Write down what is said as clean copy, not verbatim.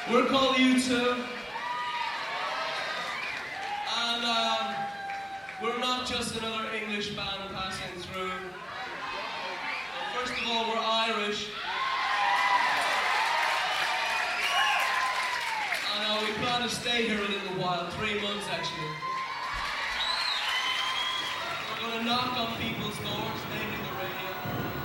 We're called U2. And we're not just another English band passing through. First of all, we're Irish. And we plan to stay here a little while, 3 months actually. We're going to knock on people's doors, mainly the radio.